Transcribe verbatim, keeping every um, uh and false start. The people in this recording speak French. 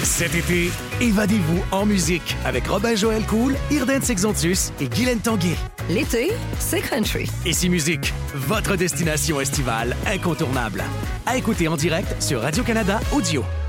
Cet été, évadez-vous en musique avec Robin-Joël Cool, Irden Sexontus et Guylaine Tanguay. L'été, c'est country. Ici Musique, votre destination estivale incontournable. À écouter en direct sur Radio-Canada Audio.